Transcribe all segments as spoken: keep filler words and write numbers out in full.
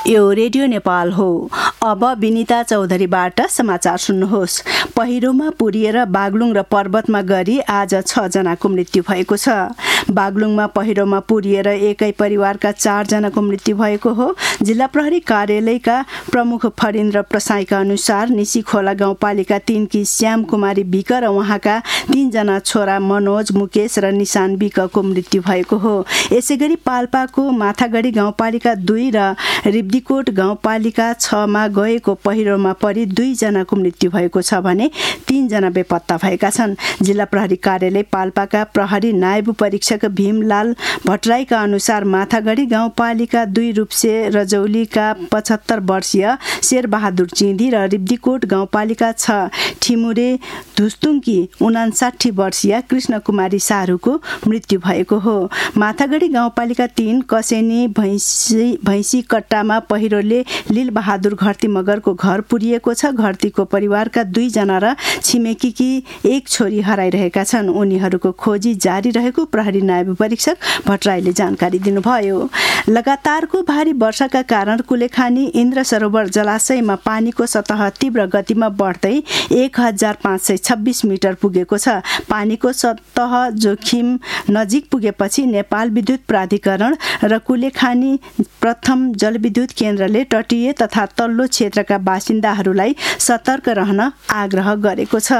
यो रेडियो नेपाल हो। अब विनिता चौधरीबाट समाचार सुन्नुहोस्। पहिरोमा पुरिएर बागलुङ र पर्वतमा गरी आज छ जनाको मृत्यु भएको छ। बागलुङमा पहिरोमा पुरिएर एकै परिवारका चार जनाको मृत्यु भएको हो। जिल्ला प्रहरी कार्यालयका प्रमुख फरिन्द्र प्रसाईका अनुसार निसी खोला गाउँपालिका तीन की श्याम कुमारी विक र उहाँका तीनजना छोरा मनोज, मुकेश र निशान विकको मृत्यु भएको हो। यसैगरी पाल्पाको माथागढी गाउँपालिका दुई र रिब्दीकोट गाउँपालिका छमा गएको पहिरोमा परि दुईजनाको मृत्यु भएको छ भने तीनजना बेपत्ता भएका छन्। जिल्ला प्रहरी कार्यालय पाल्पाका प्रहरी नायब परीक्षक भीमलाल भट्टराईका अनुसार माथागढी गाउँपालिका दुई रूपसे रजौलीका पचहत्तर वर्षीय शेरबहादुर चिन्दी र रिब्दीकोट गाउँपालिका छ ठिमुरे धुस्तुङकी उनासाठी वर्षीय कृष्ण कुमारी सारूको मृत्यु भएको हो। माथागढी गाउँपालिका तीन कसेनी भैँसी भैँसी कट्टामा पहिरोले लील बहादुर घरती मगरको घर पुरिएको छ। घरतीको परिवारका दुईजना र छिमेकीकी एक छोरी हराइरहेका छन्। उनीहरूको खोजी जारी रहेको प्रहरी नायब परीक्षक भट्टराईले जानकारी दिनुभयो। लगातारको भारी वर्षाका कारण कुलेखानी इन्द्र सरोवर जलाशयमा पानीको सतह तीव्र गतिमा बढ्दै एक हजार पाँच सय छब्बिस मिटर पुगेको छ। पानीको सतह जोखिम नजिक पुगेपछि नेपाल विद्युत प्राधिकरण र कुलेखानी प्रथम जलविद्युत केन्द्रले तटीय तथा तल्लो क्षेत्रका बासिन्दाहरूलाई सतर्क रहन आग्रह गरेको छ।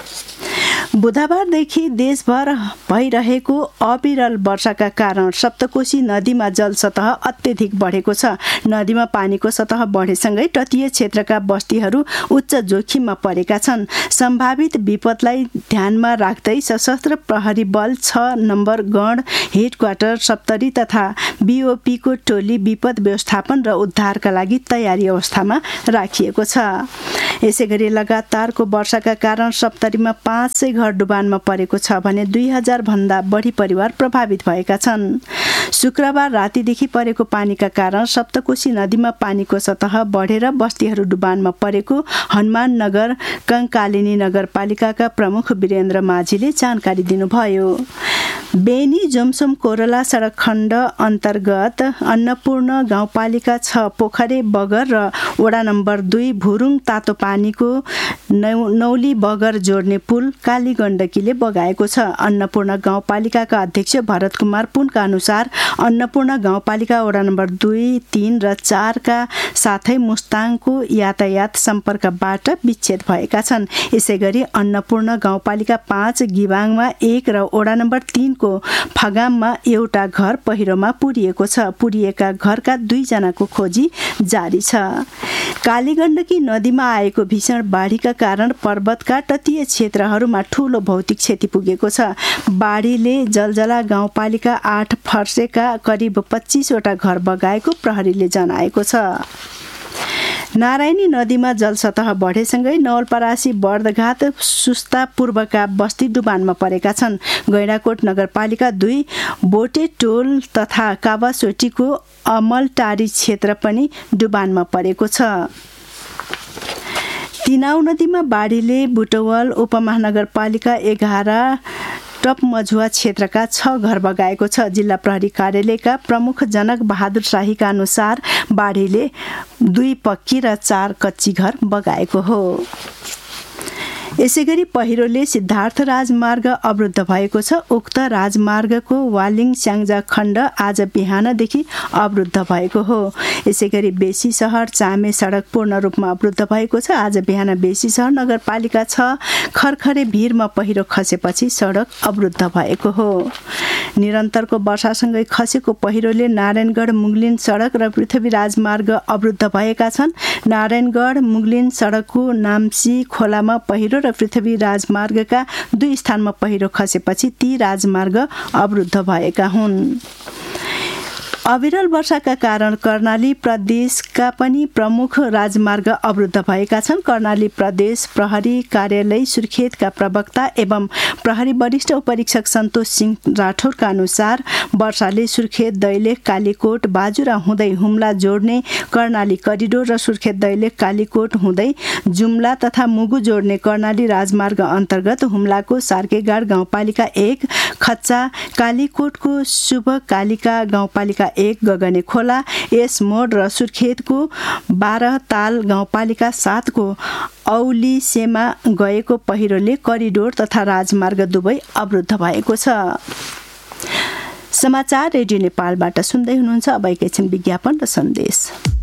बुधबारदेखि देशभर भइरहेको अविरल वर्षाका कारण सप्तकोशी नदीमा जलसतह अत्यधिक बढेको छ। नदीमा पानीको सतह बढेसँगै तटीय क्षेत्रका बस्तीहरू उच्च जोखिममा परेका छन्। सम्भावित विपदलाई ध्यानमा राख्दै सशस्त्र प्रहरी बल छ नम्बर गण हेडक्वार्टर सप्तरी तथा बिओपीको टोली विपद व्यवस्थापन र उद्धारका लागि तयारी अवस्थामा राखिएको छ। यसैगरी लगातारको वर्षाका कारण सप्तरीमा पाँच सय घर डुबानमा परेको छ भने दुई हजार भन्दा बढी परिवार प्रभावित भएका छन्। शुक्रबार रातिदेखि परेको पानीका कारण सप्तकोशी नदीमा पानीको सतह बढेर बस्तीहरू डुबानमा परेको हनुमान नगर कङ्कालिनी नगरपालिकाका प्रमुख वीरेन्द्र माझीले जानकारी दिनुभयो। बेनी जोमसोम कोरला सडक खण्ड अन्तर्गत अन्नपूर्ण गाउँपालिका छ पोखरे बगर र वडा नम्बर दुई भुरुङ तातो पानीको नौ, नौली बगर जोड्ने पुल काली गण्डकीले बगाएको छ। अन्नपूर्ण गाउँपालिकाका अध्यक्ष भरत कुमार पुनका अनुसार अन्नपूर्ण गाउँपालिका वडा नम्बर दुई, तीन र चारका साथै मुस्ताङको यातायात सम्पर्कबाट विच्छेद भएका छन्। यसैगरी अन्नपूर्ण गाउँपालिका पाँच गिबाङमा एक र वडा नम्बर तीनको फगाममा एउटा घर पहिरोमा पुरिएको छ। पुरिएका घरका दुईजनाको खोजी जारी छ। कालीगण्डकी नदीमा आएको भीषण बाढीका कारण पर्वतका तटीय क्षेत्रहरूमा ठूलो भौतिक क्षति पुगेको छ। बाढीले जलजला गाउँपालिका आठ फर्सेका करिब पच्चीसवटा घर बगाएको प्रहरीले जनाएको छ। नारायणी नदीमा जलसतह बढेसँगै नवलपरासी बर्दघाट सुस्ता पूर्वका बस्ती डुबानमा परेका छन्। गैंडाकोट नगरपालिका दुई बोटे टोल तथा कावासोटीको अमलटारी क्षेत्र पनि डुबानमा परेको छ। तिनाउ नदीमा बाढीले बुटवल उपमहानगरपालिका एघार टप मझुवा क्षेत्रका छ घर बगाएको छ। जिल्ला प्रहरी कार्यालयका प्रमुख जनक बहादुर शाहीका अनुसार बाढीले दुई पक्की र चार कच्ची घर बगाएको हो। यसैगरी पहिरोले सिद्धार्थ राजमार्ग अवरुद्ध भएको छ। उक्त राजमार्गको वालिङ स्याङ्जा खण्ड आज बिहानदेखि अवरुद्ध भएको हो। यसैगरी बेसी सहर चामे सडक पूर्ण रूपमा अवरुद्ध भएको छ। आज बिहान बेसी सहर नगरपालिका छ खरखरे भिरमा पहिरो खसेपछि सडक अवरुद्ध भएको हो। निरन्तरको वर्षासँगै खसेको पहिरोले नारायणगढ मुगलिन सडक र पृथ्वी राजमार्ग अवरुद्ध भएका छन्। नारायणगढ मुगलिन सडकको नाम्सी खोलामा पहिरो र पृथ्वी राजमार्गका दुई स्थानमा पहिरो खसेपछि ती राजमार्ग अवरुद्ध भएका हुन्। अविरल वर्षाका कारण कर्णाली प्रदेशका पनि प्रमुख राजमार्ग अवरुद्ध भएका छन्। कर्णाली प्रदेश प्रहरी कार्यालय सुर्खेतका प्रवक्ता एवं प्रहरी वरिष्ठ उपरीक्षक सन्तोष सिंह राठौरका अनुसार वर्षाले सुर्खेत दैलेख कालीकोट बाजुरा हुँदै हुम्ला जोड्ने कर्णाली करिडोर र सुर्खेत दैलेख कालीकोट हुँदै जुम्ला तथा मुगु जोड्ने कर्णाली राजमार्ग अन्तर्गत हुम्लाको सार्केगाड गाउँपालिका एक खच्चा, कालीकोटको शुभ कालिका गाउँपालिका एक गगने खोला, यस मोड र सुर्खेतको बाह्र ताल गाउँपालिका सातको औलिसेमा गएको पहिरोले करिडोर तथा राजमार्ग दुवै अवरुद्ध भएको छ। समाचार रेडियो नेपालबाट सुन्दै हुनुहुन्छ। अब एकैछिन विज्ञापन र सन्देश।